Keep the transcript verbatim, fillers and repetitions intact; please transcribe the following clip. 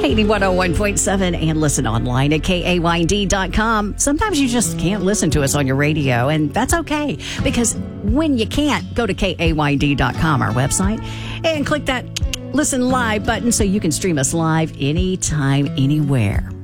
Katie one oh one point seven, and listen online at K A Y D dot com. Sometimes you just can't listen to us on your radio, and that's okay, because when you can't, go to K A Y D dot com, our website, and click that listen live button so you can stream us live anytime, anywhere.